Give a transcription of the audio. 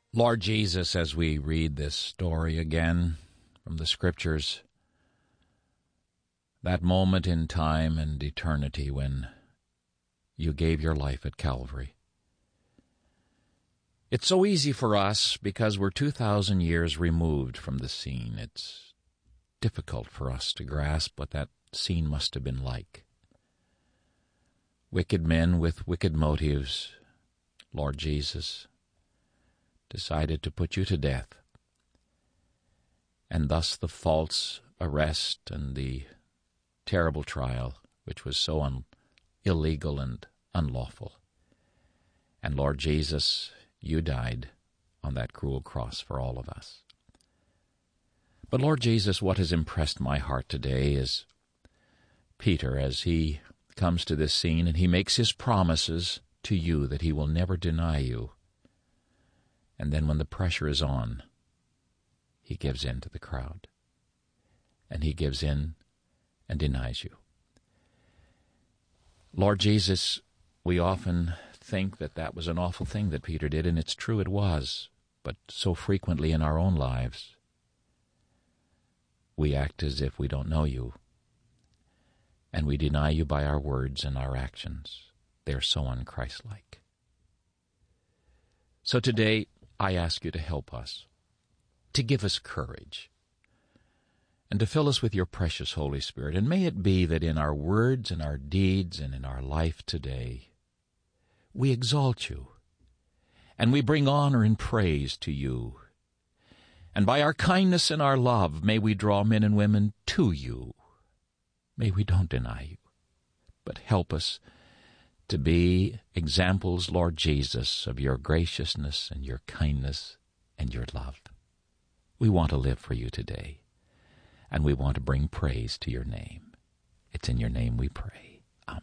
Lord Jesus, as we read this story again from the Scriptures, that moment in time and eternity when you gave your life at Calvary. It's so easy for us because we're 2,000 years removed from the scene. It's difficult for us to grasp what that scene must have been like. Wicked men with wicked motives, Lord Jesus, decided to put you to death. And thus the false arrest and the terrible trial, which was so illegal and unlawful. And Lord Jesus, you died on that cruel cross for all of us. But Lord Jesus, what has impressed my heart today is Peter, as he comes to this scene and he makes his promises to you that he will never deny you. And then when the pressure is on, he gives in to the crowd. And he gives in and denies you. Lord Jesus, we often think that that was an awful thing that Peter did, and it's true it was, but so frequently in our own lives, we act as if we don't know you, and we deny you by our words and our actions. They're so un-Christ-like. So today, I ask you to help us, to give us courage, and to fill us with your precious Holy Spirit. And may it be that in our words and our deeds and in our life today, we exalt you, and we bring honor and praise to you. And by our kindness and our love, may we draw men and women to you. May we don't deny you, but help us to be examples, Lord Jesus, of your graciousness and your kindness and your love. We want to live for you today, and we want to bring praise to your name. It's in your name we pray.